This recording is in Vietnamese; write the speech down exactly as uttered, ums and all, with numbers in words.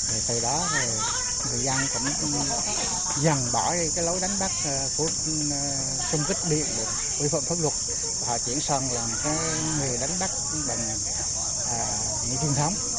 Rồi từ đó thì người dân cũng dần bỏ đi cái lối đánh bắt của xung kích biển vi phạm pháp luật, họ chuyển sang làm cái nghề đánh bắt bằng à, nghề truyền thống.